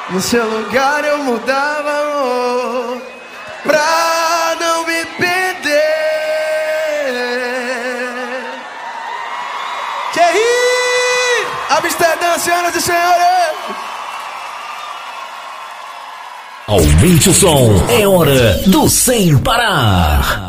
No seu lugar eu mudava, amor, pra não me perder. Thierry! Amsterdã, senhoras e senhores! Aumente o som, é hora do Sem Parar.